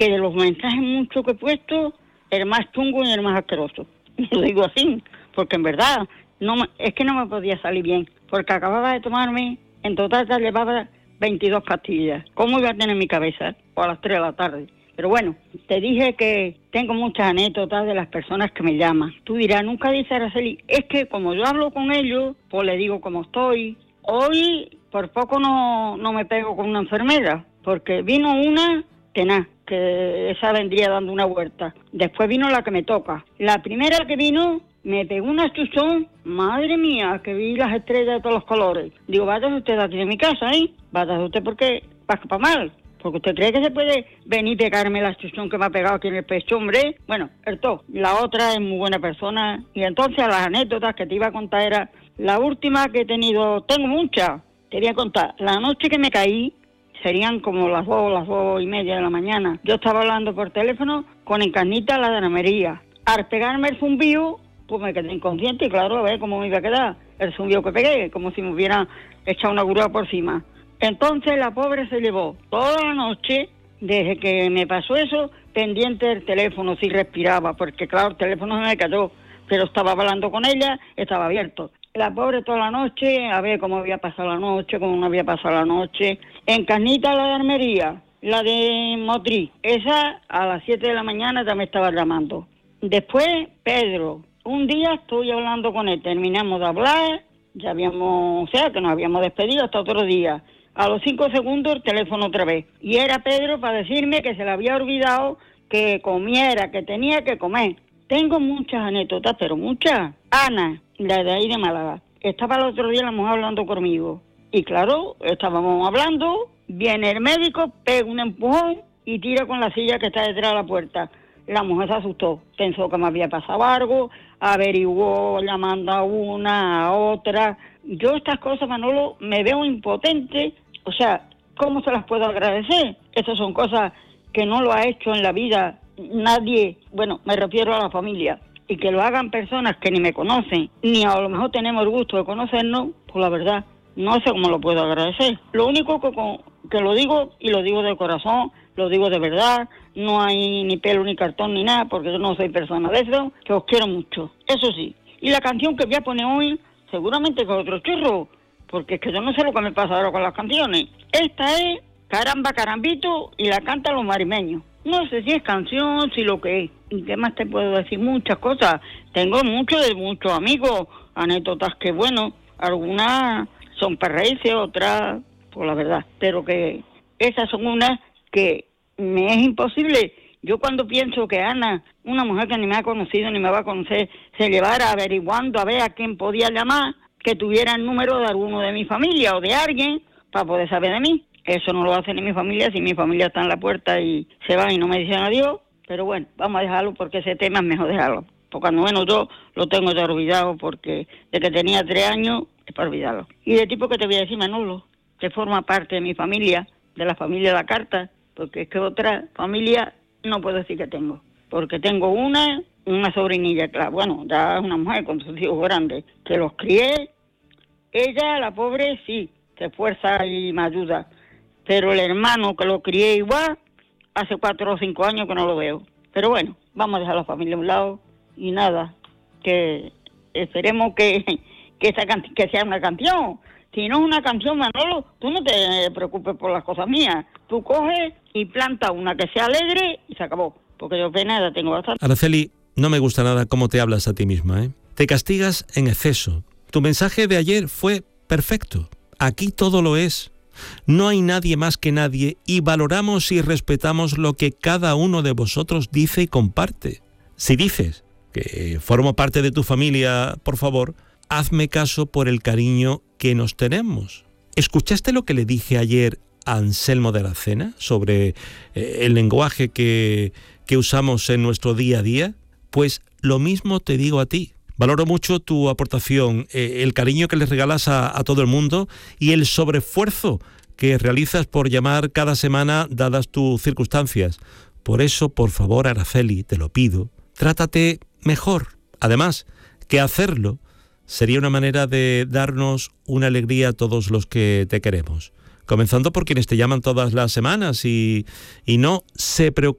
que de los mensajes muchos que he puesto, el más chungo y el más asqueroso. Lo digo así, porque en verdad es que no me podía salir bien, porque acababa de tomarme, en total ya llevaba 22 pastillas. ¿Cómo iba a tener mi cabeza? O a las 3 de la tarde. Pero bueno, te dije que tengo muchas anécdotas de las personas que me llaman. Tú dirás, nunca dice Araceli, es que como yo hablo con ellos, pues le digo cómo estoy. Hoy por poco no me pego con una enfermera, porque vino una tenaz, que esa vendría dando una vuelta. Después vino la que me toca. La primera que vino me pegó una chuchón, madre mía, que vi las estrellas de todos los colores. Digo, váyase usted aquí de mi casa, ¿eh? Váyase usted porque para mal. Porque usted cree que se puede venir y pegarme la chuchón que me ha pegado aquí en el pecho, hombre. Bueno, la otra es muy buena persona. Y entonces a las anécdotas que te iba a contar era la última que he tenido, tengo muchas. Te voy a contar, la noche que me caí, serían como las 2:30 de la mañana. Yo estaba hablando por teléfono con Encarnita, la de María. Al pegarme el zumbido, pues me quedé inconsciente y claro, a ver cómo me iba a quedar el zumbido que pegué, como si me hubiera echado una grúa por encima. Entonces la pobre se llevó toda la noche, desde que me pasó eso, pendiente del teléfono, si respiraba, porque claro, el teléfono se me cayó, pero estaba hablando con ella, estaba abierto. La pobre toda la noche, a ver cómo había pasado la noche, cómo no había pasado la noche. Encarnita, la de Armería, la de Motriz, esa a las 7 de la mañana ya me estaba llamando. Después, Pedro, un día estoy hablando con él, terminamos de hablar, que nos habíamos despedido hasta otro día. A los 5 segundos el teléfono otra vez. Y era Pedro para decirme que se le había olvidado que comiera, que tenía que comer. Tengo muchas anécdotas, pero muchas. Ana, la de ahí de Málaga, estaba el otro día la mujer hablando conmigo. Y claro, estábamos hablando, viene el médico, pega un empujón y tira con la silla que está detrás de la puerta. La mujer se asustó, pensó que me había pasado algo, averiguó, llamando a una, a otra. Yo estas cosas, Manolo, me veo impotente, o sea, ¿cómo se las puedo agradecer? Estas son cosas que no lo ha hecho en la vida nadie, bueno, me refiero a la familia, y que lo hagan personas que ni me conocen, ni a lo mejor tenemos el gusto de conocernos, pues la verdad, no sé cómo lo puedo agradecer. Lo único que lo digo, y lo digo de corazón, lo digo de verdad, no hay ni pelo ni cartón ni nada, porque yo no soy persona de eso, que os quiero mucho, eso sí. Y la canción que voy a poner hoy, seguramente con otro churro, porque es que yo no sé lo que me pasa ahora con las canciones. Esta es Caramba Carambito y la cantan los marimeños. No sé si es canción, si lo que es. ¿Y qué más te puedo decir? Muchas cosas. Tengo muchos amigos, anécdotas que, bueno, algunas son para reírse, otras, pues la verdad. Pero que esas son unas que me es imposible. Yo cuando pienso que Ana, una mujer que ni me ha conocido ni me va a conocer, se llevara averiguando a ver a quién podía llamar, que tuviera el número de alguno de mi familia o de alguien para poder saber de mí. Eso no lo hace ni mi familia, si mi familia está en la puerta y se va y no me dicen adiós. Pero bueno, vamos a dejarlo porque ese tema es mejor dejarlo. Porque cuando menos yo lo tengo ya olvidado, porque desde que tenía 3 años es para olvidarlo. Y de tipo que te voy a decir, Manolo, que forma parte de mi familia, de la familia de la carta, porque es que otra familia no puedo decir que tengo. Porque tengo una sobrinilla, claro, bueno, ya es una mujer con sus hijos grandes, que los crié. Ella, la pobre, sí, se esfuerza y me ayuda. Pero el hermano que lo crié igual, hace 4 o 5 años que no lo veo. Pero bueno, vamos a dejar la familia a un lado y nada, que esperemos que sea una canción. Si no es una canción, Manolo, tú no te preocupes por las cosas mías. Tú coges y planta una que sea alegre y se acabó. Porque yo pena ya tengo bastante. Araceli, no me gusta nada cómo te hablas a ti misma, ¿eh? Te castigas en exceso. Tu mensaje de ayer fue perfecto. Aquí todo lo es. No hay nadie más que nadie y valoramos y respetamos lo que cada uno de vosotros dice y comparte. Si dices que formo parte de tu familia, por favor, hazme caso por el cariño que nos tenemos. ¿Escuchaste lo que le dije ayer a Anselmo de Aracena sobre el lenguaje que usamos en nuestro día a día? Pues lo mismo te digo a ti. Valoro mucho tu aportación, el cariño que le regalas a todo el mundo y el sobreesfuerzo que realizas por llamar cada semana dadas tus circunstancias. Por eso, por favor, Araceli, te lo pido, trátate mejor. Además, que hacerlo sería una manera de darnos una alegría a todos los que te queremos. Comenzando por quienes te llaman todas las semanas y no se preocupen